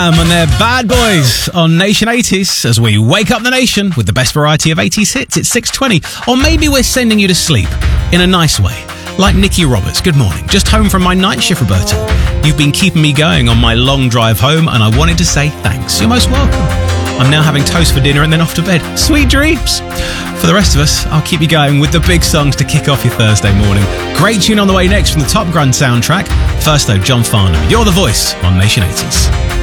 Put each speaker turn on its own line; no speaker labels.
Jam and their Bad Boys on Nation 80s as we wake up the nation with the best variety of 80s hits. It's 6:20, or maybe we're sending you to sleep in a nice way. Like Nikki Roberts, good morning. Just home from my night shift, Roberta. You've been keeping me going on my long drive home and I wanted to say thanks. You're most welcome. I'm now having toast for dinner and then off to bed. Sweet dreams. For the rest of us, I'll keep you going with the big songs to kick off your Thursday morning. Great tune on the way next from the Top Gun soundtrack. First though, John Farnham. You're the Voice on Nation 80s.